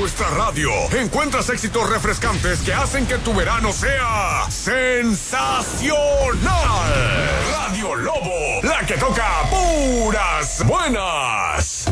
nuestra radio encuentras éxitos refrescantes que hacen que tu verano sea sensacional. Radio Lobo, la que toca puras buenas.